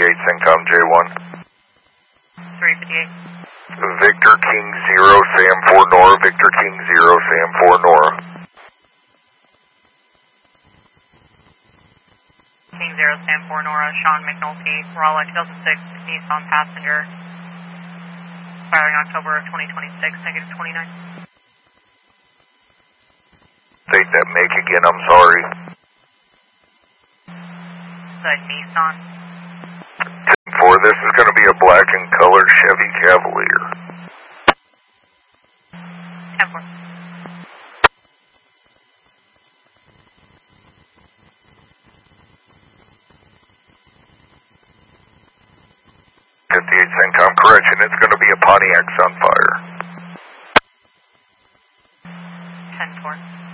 CENTCOM J1. 358. Victor King 0, Sam 4 Nora, Victor King 0, Sam 4 Nora. King 0, Sam 4 Nora, Sean McNulty, Raleigh 2006, Nissan passenger, expiring October of 2026, negative 29. State that make again, I'm sorry. The Nissan. 10-4, this is going to be a black and colored Chevy Cavalier. 10-4. CENTCOM, correction, it's going to be a Pontiac Sunfire. 10-4.